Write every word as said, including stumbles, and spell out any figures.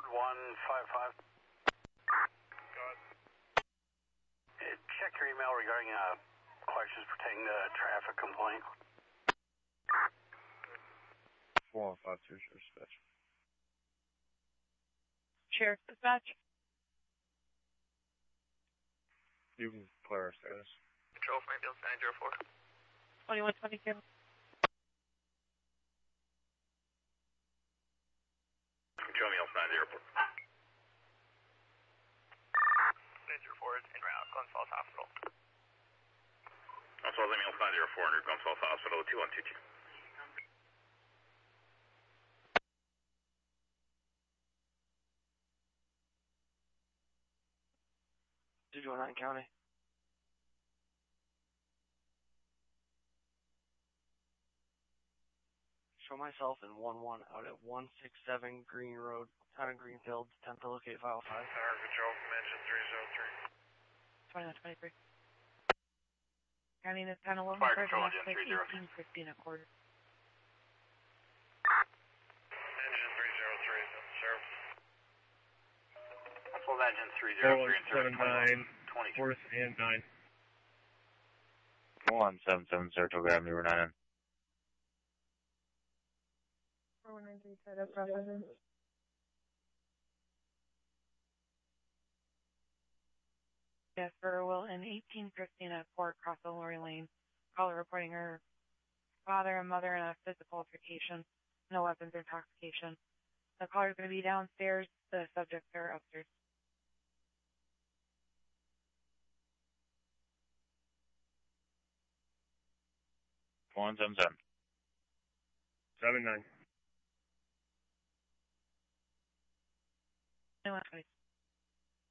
one five five. Go ahead. Check your email regarding uh, questions pertaining to traffic complaint. four one five two, Sheriff's Dispatch. Sheriff's Dispatch. You can declare our status. Control for ambulance nine zero four. twenty-one twenty-two. Control ambulance nine zero four. nine zero four is en route, Glens Falls Hospital. Glens Falls ambulance nine zero four under Glens Falls Hospital two one two two. two two nine County. Show myself in one one out at one six seven Green Road, Town of Greenfield, attempt to locate file five. Tower Control from engine three zero three. twenty-one twenty-three. County is ten eleven. Fire Control, engine three zero three. eighteen fifteen a quarter. Engine three zero three, Sheriff. Glens Falls engine three zero three and service nine, twenty. fourth and nine. one seven seven Saratoga Avenue, nine. four one nine three, setup processing. Yes, for Will and eighteen Christina Ford across the Lori Lane. Caller reporting her father and mother in a physical altercation. No weapons or intoxication. The caller is going to be downstairs. The subjects are upstairs. one seven seven. seven nine. twenty-one twenty.